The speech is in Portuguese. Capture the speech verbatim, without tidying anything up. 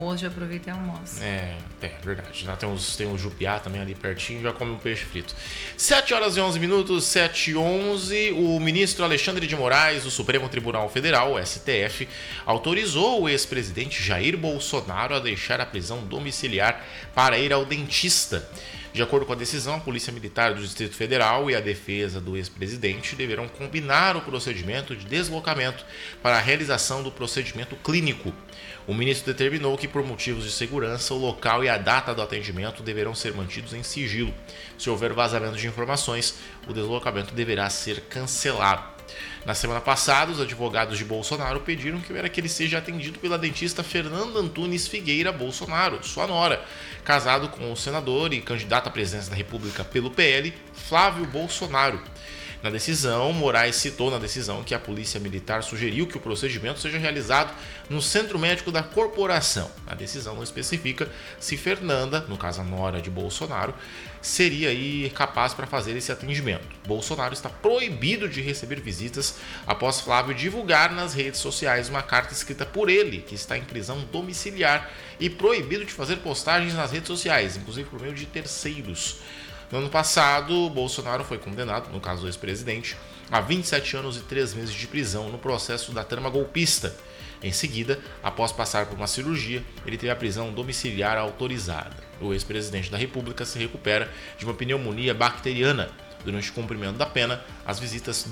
Hoje aproveita e almoça. É, é verdade. Já tem, os, tem o Jupiá também ali pertinho, já come um peixe frito. sete horas e onze minutos, sete e onze. O ministro Alexandre de Moraes, do Supremo Tribunal Federal, o S T F, autorizou o ex-presidente Jair Bolsonaro a deixar a prisão domiciliar para ir ao dentista. De acordo com a decisão, a Polícia Militar do Distrito Federal e a defesa do ex-presidente deverão combinar o procedimento de deslocamento para a realização do procedimento clínico. O ministro determinou que, por motivos de segurança, o local e a data do atendimento deverão ser mantidos em sigilo. Se houver vazamento de informações, o deslocamento deverá ser cancelado. Na semana passada, os advogados de Bolsonaro pediram que ele seja atendido pela dentista Fernanda Antunes Figueira Bolsonaro, sua nora, casado com o senador e candidato à presidência da República pelo P L, Flávio Bolsonaro. Na decisão, Moraes citou na decisão que a Polícia Militar sugeriu que o procedimento seja realizado no Centro Médico da Corporação. A decisão não especifica se Fernanda, no caso a nora de Bolsonaro, seria aí capaz para fazer esse atendimento. Bolsonaro está proibido de receber visitas após Flávio divulgar nas redes sociais uma carta escrita por ele, que está em prisão domiciliar, e proibido de fazer postagens nas redes sociais, inclusive por meio de terceiros. No ano passado, Bolsonaro foi condenado, no caso do ex-presidente, a vinte e sete anos e três meses de prisão no processo da trama golpista. Em seguida, após passar por uma cirurgia, ele teve a prisão domiciliar autorizada. O ex-presidente da República se recupera de uma pneumonia bacteriana. Durante o cumprimento da pena, as visitas